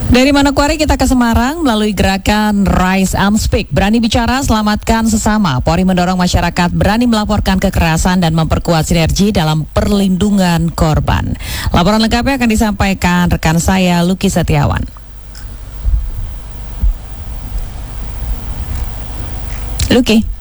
Dari Manokwari kita ke Semarang melalui gerakan Rise and Speak. Berani bicara, selamatkan sesama. Polri mendorong masyarakat berani melaporkan kekerasan dan memperkuat sinergi dalam perlindungan korban. Laporan lengkapnya akan disampaikan rekan saya Luki Setiawan. Luki.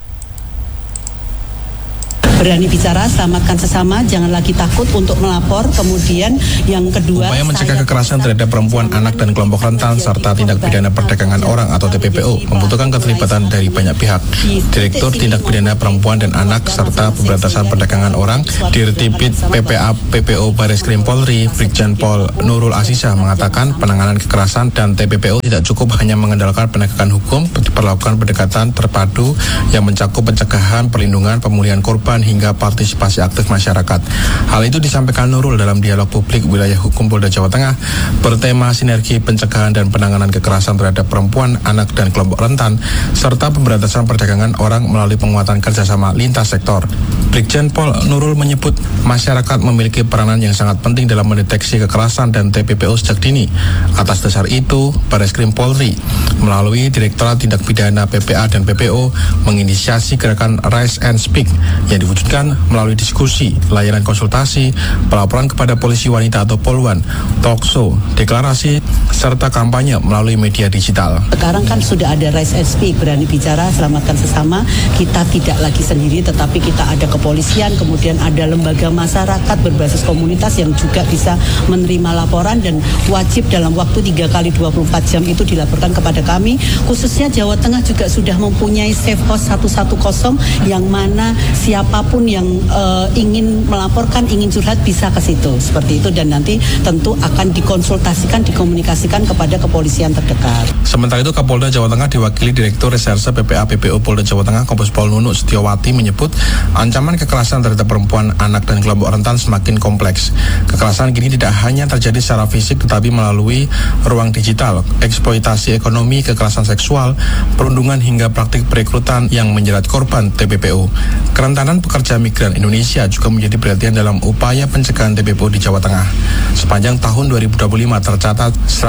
Berani bicara, selamatkan sesama, jangan lagi takut untuk melapor. Kemudian yang kedua, upaya mencegah kekerasan terhadap perempuan, anak, dan kelompok rentan serta tindak pidana perdagangan orang atau TPPO membutuhkan keterlibatan dari banyak pihak. Direktur Tindak Pidana Perempuan dan Anak serta Pemberantasan Perdagangan Orang Dirtipid PPA PPO Bareskrim Polri Brigjen Pol Nurul Asisah mengatakan penanganan kekerasan dan TPPO tidak cukup hanya mengandalkan penegakan hukum, diperlakukan pendekatan terpadu yang mencakup pencegahan, perlindungan, pemulihan korban hingga partisipasi aktif masyarakat. Hal itu disampaikan Nurul dalam dialog publik wilayah hukum Polda Jawa Tengah bertema sinergi pencegahan dan penanganan kekerasan terhadap perempuan, anak, dan kelompok rentan serta pemberantasan perdagangan orang melalui penguatan kerjasama lintas sektor. Brigjen Pol Nurul menyebut masyarakat memiliki peranan yang sangat penting dalam mendeteksi kekerasan dan TPPO sejak dini. Atas dasar itu, Bareskrim Polri melalui Direktorat Tindak Pidana PPA dan PPO menginisiasi gerakan Rise and Speak yang diwujudkan melalui diskusi, layanan konsultasi, pelaporan kepada polisi wanita atau Polwan, talkshow, deklarasi, serta kampanye melalui media digital. Sekarang kan sudah ada Rise and Speak, berani bicara, selamatkan sesama. Kita tidak lagi sendiri, tetapi kita ada kepolisian, kemudian ada lembaga masyarakat berbasis komunitas yang juga bisa menerima laporan dan wajib dalam waktu 3 kali 24 jam itu dilaporkan kepada kami. Khususnya Jawa Tengah juga sudah mempunyai Safe House 110 yang mana siapapun yang ingin melaporkan, ingin curhat bisa ke situ. Seperti itu, dan nanti tentu akan dikonsultasikan, dikomunikasikan kepada kepolisian terdekat. Sementara itu Kapolda Jawa Tengah diwakili Direktur Reserse PPA PPO Polda Jawa Tengah Kombes Pol Nunuk Setiawati menyebut ancaman kekerasan terhadap perempuan, anak, dan kelompok rentan semakin kompleks. Kekerasan kini tidak hanya terjadi secara fisik tetapi melalui ruang digital, eksploitasi ekonomi, kekerasan seksual, perundungan hingga praktik perekrutan yang menjerat korban TPPO. Kerentanan pekerja migran Indonesia juga menjadi perhatian dalam upaya pencegahan TPPO di Jawa Tengah. Sepanjang tahun 2025 tercatat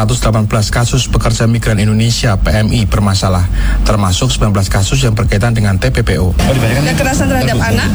118 kasus pekerja migran Indonesia PMI bermasalah, termasuk 19 kasus yang berkaitan dengan TPPO. Kekerasan terhadap anak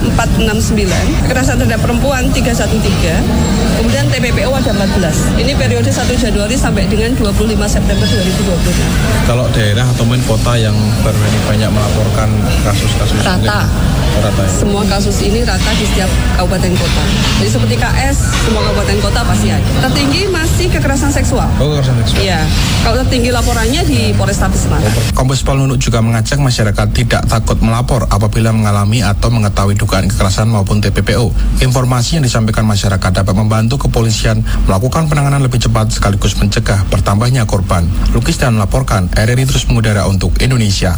469, kekerasan terhadap perempuan 313, kemudian TPPO ada 14. Ini periode 1 Januari sampai dengan 25 September 2020. Kalau daerah atau kota yang banyak melaporkan kasus-kasus rata ya? Semua kasus ini rata di setiap kabupaten kota. Jadi seperti KS, semua kabupaten kota pasti ada. Tertinggi masih kekerasan seksual. Oh, kekerasan seksual. Iya. Kalau tertinggi laporannya di Polrestabes Semarang. Kombes Pol Nunuk juga mengajak masyarakat tidak takut melapor apabila mengalami atau mengetahui dugaan kekerasan maupun TPPO. Informasi yang disampaikan masyarakat dapat membantu kepolisian melakukan penanganan lebih cepat sekaligus mencegah bertambahnya korban. Lukis dan melaporkan, RRI terus mengudara untuk Indonesia.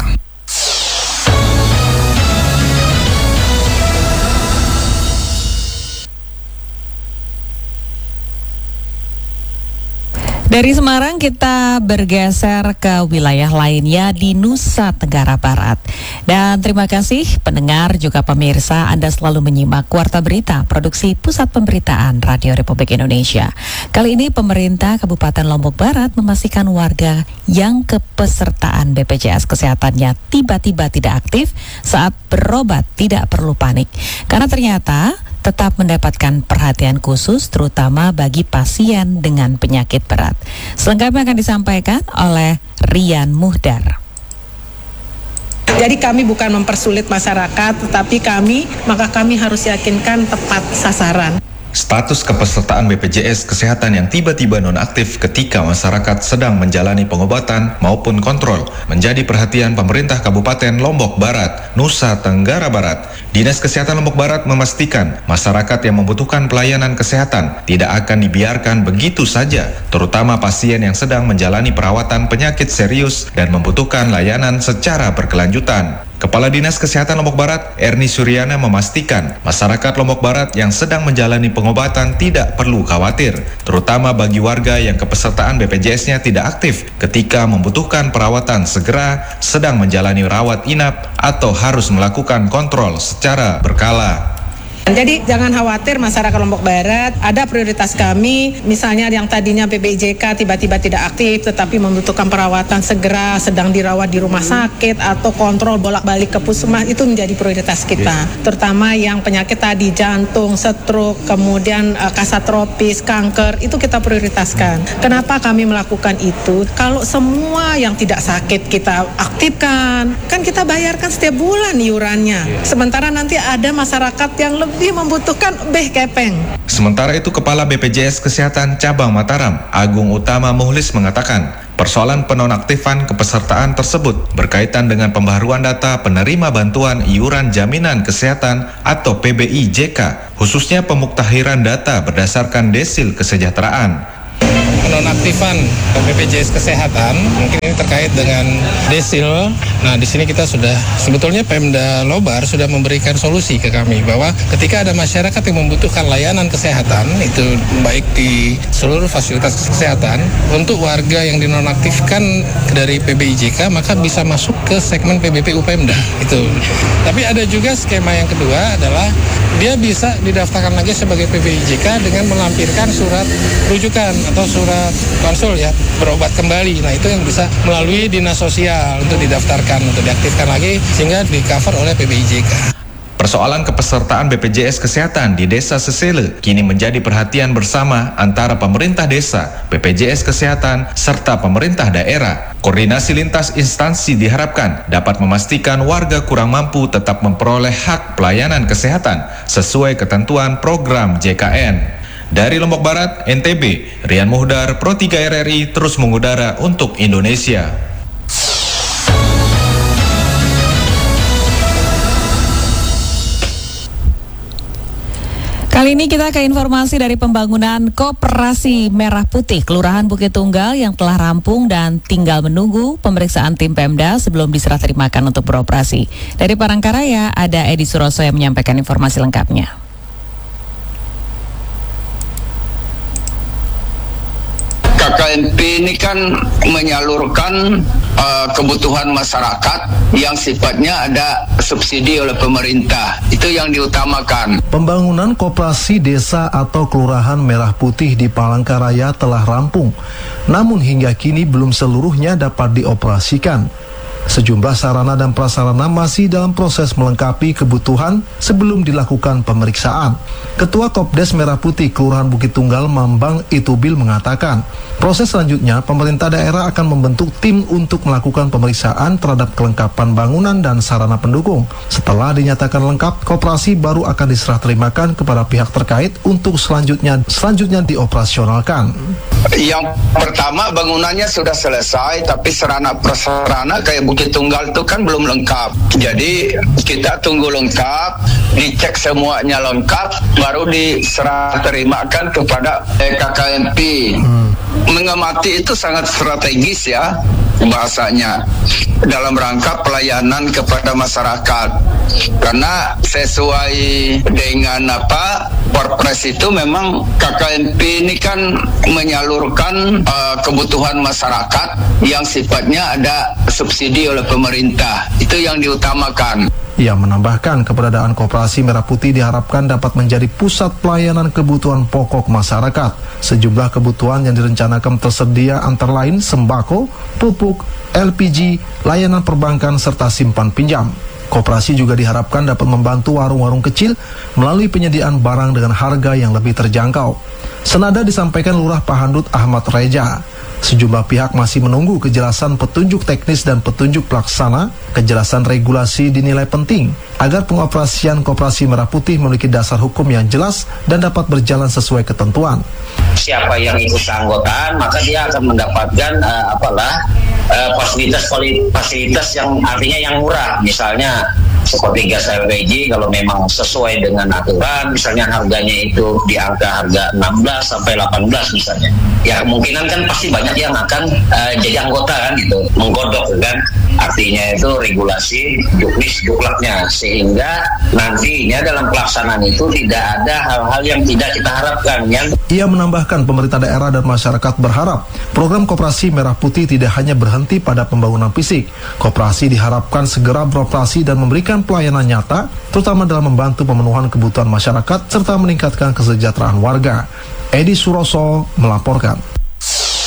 Dari Semarang kita bergeser ke wilayah lainnya di Nusa Tenggara Barat. Dan terima kasih pendengar juga pemirsa Anda selalu menyimak Warta Berita Produksi Pusat Pemberitaan Radio Republik Indonesia. Kali ini pemerintah Kabupaten Lombok Barat memastikan warga yang kepesertaan BPJS Kesehatannya tiba-tiba tidak aktif saat berobat tidak perlu panik. Karena ternyata tetap mendapatkan perhatian khusus terutama bagi pasien dengan penyakit berat. Selengkapnya akan disampaikan oleh Rian Muhdar. Jadi kami bukan mempersulit masyarakat, tetapi maka kami harus yakinkan tepat sasaran. Status kepesertaan BPJS Kesehatan yang tiba-tiba nonaktif ketika masyarakat sedang menjalani pengobatan maupun kontrol menjadi perhatian pemerintah Kabupaten Lombok Barat, Nusa Tenggara Barat. Dinas Kesehatan Lombok Barat memastikan masyarakat yang membutuhkan pelayanan kesehatan tidak akan dibiarkan begitu saja, terutama pasien yang sedang menjalani perawatan penyakit serius dan membutuhkan layanan secara berkelanjutan. Kepala Dinas Kesehatan Lombok Barat, Erni Suryana memastikan masyarakat Lombok Barat yang sedang menjalani pengobatan tidak perlu khawatir, terutama bagi warga yang kepesertaan BPJS-nya tidak aktif ketika membutuhkan perawatan segera, sedang menjalani rawat inap, atau harus melakukan kontrol secara berkala. Jadi jangan khawatir masyarakat Lombok Barat, ada prioritas kami, misalnya yang tadinya PBJK tiba-tiba tidak aktif tetapi membutuhkan perawatan segera, sedang dirawat di rumah sakit atau kontrol bolak-balik ke puskesmas, itu menjadi prioritas kita. Terutama yang penyakit tadi, jantung, stroke, kemudian kasat tropis, kanker, itu kita prioritaskan. Kenapa kami melakukan itu? Kalau semua yang tidak sakit kita aktifkan, kan kita bayarkan setiap bulan iurannya. Sementara nanti ada masyarakat yang lebih membutuhkan kepeng. Sementara itu, Kepala BPJS Kesehatan Cabang Mataram, Agung Utama Muhlis mengatakan, persoalan penonaktifan kepesertaan tersebut berkaitan dengan pembaharuan data penerima bantuan iuran jaminan kesehatan atau PBIJK, khususnya pemuktahiran data berdasarkan desil kesejahteraan. Penonaktifan BPJS Kesehatan mungkin ini terkait dengan desil. Nah, di sini kita sudah sebetulnya Pemda Lobar sudah memberikan solusi ke kami bahwa ketika ada masyarakat yang membutuhkan layanan kesehatan, itu baik di seluruh fasilitas kesehatan, untuk warga yang dinonaktifkan dari PBIJK maka bisa masuk ke segmen PBPU Pemda itu. Tapi ada juga skema yang kedua adalah dia bisa didaftarkan lagi sebagai PBIJK dengan melampirkan surat rujukan atau surat konsul ya, berobat kembali. Nah, itu yang bisa melalui dinas sosial untuk didaftarkan, untuk diaktifkan lagi sehingga di-cover oleh PBIJK. Persoalan kepesertaan BPJS Kesehatan di Desa Sesele kini menjadi perhatian bersama antara pemerintah desa, BPJS Kesehatan, serta pemerintah daerah. Koordinasi lintas instansi diharapkan dapat memastikan warga kurang mampu tetap memperoleh hak pelayanan kesehatan sesuai ketentuan program JKN. Dari Lombok Barat, NTB, Rian Muhdar, Pro 3 RRI terus mengudara untuk Indonesia. Kali ini kita ke informasi dari pembangunan Koperasi Merah Putih Kelurahan Bukit Tunggal yang telah rampung dan tinggal menunggu pemeriksaan tim Pemda sebelum diserah terimakan untuk beroperasi. Dari Palangkaraya ada Edi Suroso yang menyampaikan informasi lengkapnya. KKMP ini kan menyalurkan kebutuhan masyarakat yang sifatnya ada subsidi oleh pemerintah. Itu yang diutamakan. Pembangunan koperasi desa atau Kelurahan Merah Putih di Palangkaraya telah rampung. Namun hingga kini belum seluruhnya dapat dioperasikan. Sejumlah sarana dan prasarana masih dalam proses melengkapi kebutuhan sebelum dilakukan pemeriksaan. Ketua Kopdes Merah Putih Kelurahan Bukit Tunggal Mambang Itubil mengatakan, proses selanjutnya pemerintah daerah akan membentuk tim untuk melakukan pemeriksaan terhadap kelengkapan bangunan dan sarana pendukung. Setelah dinyatakan lengkap, koperasi baru akan diserah terimakan kepada pihak terkait untuk selanjutnya dioperasionalkan. Yang pertama, bangunannya sudah selesai, tapi sarana prasarana kayak Bukit Tunggal itu kan belum lengkap. Jadi kita tunggu lengkap, dicek semuanya lengkap, baru diserah terimakan kepada KKMP. Mengamati itu sangat strategis ya bahasanya, dalam rangka pelayanan kepada masyarakat. Karena sesuai dengan Perpres itu memang KKMP ini kan menyalurkan kebutuhan masyarakat yang sifatnya ada subsidi oleh pemerintah. Itu yang diutamakan. Ia menambahkan keberadaan Koperasi Merah Putih diharapkan dapat menjadi pusat pelayanan kebutuhan pokok masyarakat. Sejumlah kebutuhan yang direncanakan tersedia antara lain sembako, pupuk, LPG, layanan perbankan, serta simpan pinjam. Koperasi juga diharapkan dapat membantu warung-warung kecil melalui penyediaan barang dengan harga yang lebih terjangkau. Senada disampaikan Lurah Pahandut Ahmad Reja. Sejumlah pihak masih menunggu kejelasan petunjuk teknis dan petunjuk pelaksana. Kejelasan regulasi dinilai penting agar pengoperasian Koperasi Merah Putih memiliki dasar hukum yang jelas dan dapat berjalan sesuai ketentuan. Siapa yang ikut keanggotaan maka dia akan mendapatkan fasilitas yang artinya yang murah, misalnya seperti gas LPG kalau memang sesuai dengan aturan, misalnya harganya itu di angka harga 16 sampai 18 misalnya. Ya kemungkinan kan pasti banyak yang akan jadi anggota kan gitu, menggodok kan. Artinya itu regulasi juknis juklaknya, sehingga nantinya dalam pelaksanaan itu tidak ada hal-hal yang tidak kita harapkan. Ia menambahkan pemerintah daerah dan masyarakat berharap program Koperasi Merah Putih tidak hanya berhenti pada pembangunan fisik. Koperasi diharapkan segera beroperasi dan memberikan pelayanan nyata, terutama dalam membantu pemenuhan kebutuhan masyarakat serta meningkatkan kesejahteraan warga. Edi Suroso melaporkan.